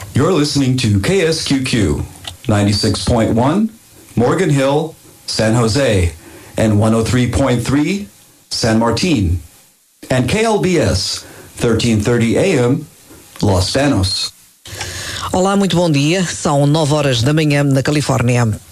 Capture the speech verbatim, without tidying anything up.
You're listening to K S Q Q ninety-six point one, Morgan Hill, San Jose, and one oh three point three, San Martin, and K L B S thirteen thirty A M, Los Banos. Olá, muito bom dia. São nove horas da manhã na Califórnia.